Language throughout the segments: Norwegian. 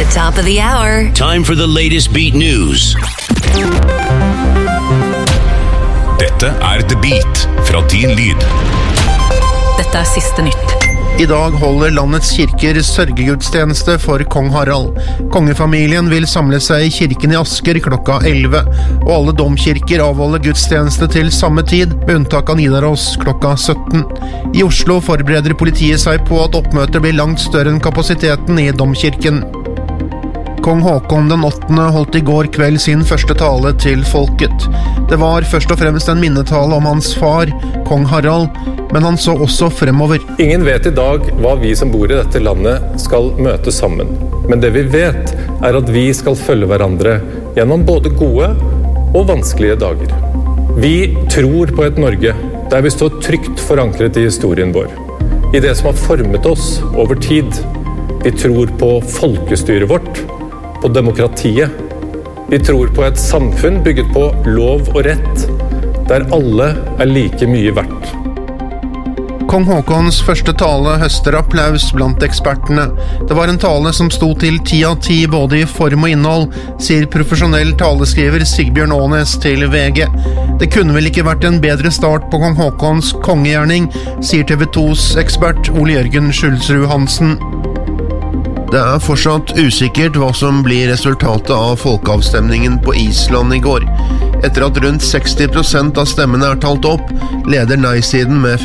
the top of the hour. Time for the latest beat news. Dette The Beat fra Din Lyd. Dette siste nytt. I dag holder landets kirker sørgegudstjeneste for kong Harald. Kongefamilien vil samle seg i kirken i Asker klokka 11, og alle domkirker avholder gudstjeneste til samme tid, med unntak av Nidaros klokka 17. I Oslo forbereder politiet seg på at oppmøtet blir langt større enn kapasiteten i domkirken. Kong Håkon den 8. holdt i går kveld sin første tale til folket. Det var først og fremst en minnetale om hans far, kong Harald, men han så også fremover. Ingen vet i dag hva vi som bor i dette landet skal møte sammen. Men det vi vet at vi skal følge hverandre gjennom både gode og vanskelige dager. Vi tror på et Norge der vi står trygt forankret i historien vår. I det som har formet oss over tid. Vi tror på folkestyret vårt, på demokratiet. Vi tror på et samfunn bygget på lov og rett, der alle like mye verdt. Kong Håkons første tale høster applaus blant ekspertene. Det var en tale som sto til 10 av 10 både i form og innhold, sier profesjonell taleskriver Sigbjørn Aanes til VG. Det kunne vel ikke vært en bedre start på kong Håkons kongegjerning, sier TV 2s ekspert Ole Jørgen Schulzrud Hansen. Det fortsatt usikkert hva som blir resultatet av folkeavstemningen på Island i går. Etter at rundt 60% av stemmene talt opp, leder nei-siden med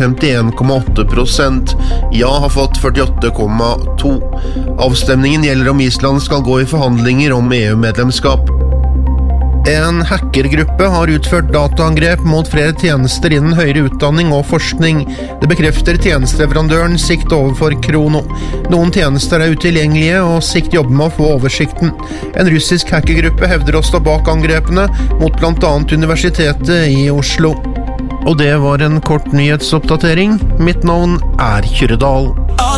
51,8%. Ja har fått 48,2%. Avstemningen gjelder om Island skal gå i forhandlinger om EU-medlemskap. En hackergruppe har utført dataangrep mot flere tjenester innen høyere utdanning og forskning. Det bekrefter tjenesteleverandøren Sikt overfor Krono. Noen tjenester utilgjengelige, og Sikt jobber med å få oversikten. En russisk hackergruppe hevder å stå bak angrepene mot blant annet Universitetet i Oslo. Og det var en kort nyhetsoppdatering. Mitt navn Kyrre Dahl.